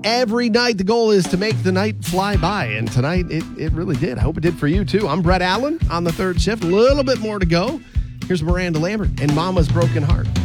every night. The goal is to make the night fly by, and tonight it really did. I hope it did for you, too. I'm Brett Allen on the third shift. A little bit more to go. Here's Miranda Lambert and Mama's Broken Heart.